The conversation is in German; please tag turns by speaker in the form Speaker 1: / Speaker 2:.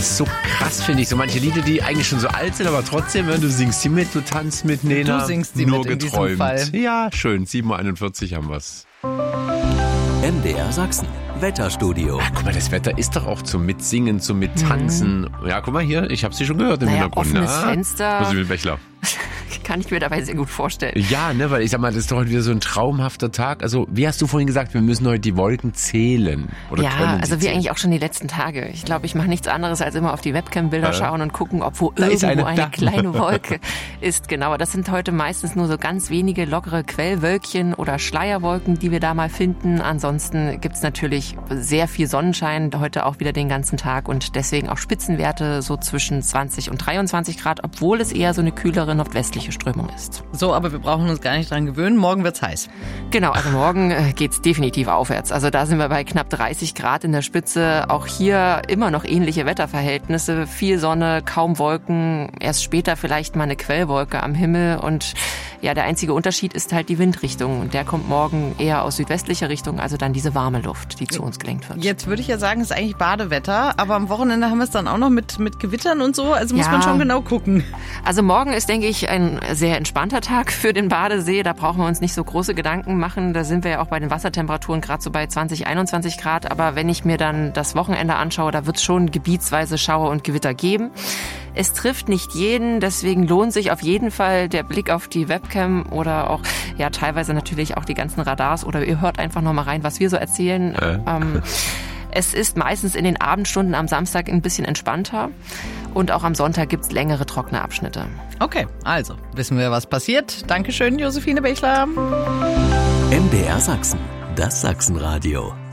Speaker 1: ist so krass, finde ich. So manche Lieder, die eigentlich schon so alt sind, aber trotzdem, du singst sie mit, du tanzt mit, Nena.
Speaker 2: Du singst sie
Speaker 1: nur
Speaker 2: mit
Speaker 1: geträumt.
Speaker 2: in diesem Fall.
Speaker 1: Ja, schön. 7.41 Uhr haben wir's.
Speaker 3: MDR Sachsen. Wetterstudio.
Speaker 1: Ach, guck mal, das Wetter ist doch auch zum Mitsingen, zum Mittanzen. Ja, guck mal hier, ich habe sie schon gehört im Hintergrund.
Speaker 2: Offenes Fenster.
Speaker 1: Rosi Bächler.
Speaker 2: Kann ich mir dabei sehr gut vorstellen.
Speaker 1: Ja, ne, weil ich sag mal, das ist doch heute wieder so ein traumhafter Tag. Also, wie hast du vorhin gesagt, wir müssen heute die Wolken zählen? Oder
Speaker 2: Ja, also wie eigentlich auch schon die letzten Tage. Ich glaube, ich mache nichts anderes, als immer auf die Webcam-Bilder schauen und gucken, ob wo irgendwo eine kleine Wolke ist. Genau, das sind heute meistens nur so ganz wenige lockere Quellwölkchen oder Schleierwolken, die wir da mal finden. Ansonsten gibt's natürlich sehr viel Sonnenschein, heute auch wieder den ganzen Tag und deswegen auch Spitzenwerte so zwischen 20 und 23 Grad, obwohl es eher so eine kühlere nordwestliche Strömung ist.
Speaker 4: So, aber wir brauchen uns gar nicht dran gewöhnen. Morgen wird's heiß.
Speaker 2: Genau, also morgen geht's definitiv aufwärts. Also da sind wir bei knapp 30 Grad in der Spitze. Auch hier immer noch ähnliche Wetterverhältnisse. Viel Sonne, kaum Wolken. Erst später vielleicht mal eine Quellwolke am Himmel. Und ja, der einzige Unterschied ist halt die Windrichtung. Und der kommt morgen eher aus südwestlicher Richtung. Also dann diese warme Luft, die zu uns gelenkt wird.
Speaker 4: Jetzt würde ich ja sagen, es ist eigentlich Badewetter. Aber am Wochenende haben wir es dann auch noch mit Gewittern und so. Also muss man schon genau gucken.
Speaker 2: Also morgen ist, denke ich, ein sehr entspannter Tag für den Badesee. Da brauchen wir uns nicht so große Gedanken machen. Da sind wir ja auch bei den Wassertemperaturen gerade so bei 20, 21 Grad. Aber wenn ich mir dann das Wochenende anschaue, da wird es schon gebietsweise Schauer und Gewitter geben. Es trifft nicht jeden, deswegen lohnt sich auf jeden Fall der Blick auf die Webcam oder auch ja teilweise natürlich auch die ganzen Radars oder ihr hört einfach noch mal rein, was wir so erzählen. Es ist meistens in den Abendstunden am Samstag ein bisschen entspannter und auch am Sonntag gibt's längere trockene Abschnitte.
Speaker 4: Okay, also wissen wir, was passiert. Dankeschön, Josephine Bächler.
Speaker 3: MDR Sachsen, das Sachsenradio.